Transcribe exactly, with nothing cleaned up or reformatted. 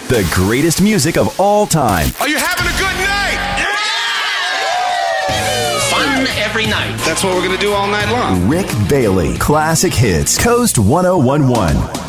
The greatest music of all time. Are you having a good night? Yeah! Fun every night. That's what we're going to do all night long. Rick Bailey. Classic Hits. Coast one oh one one.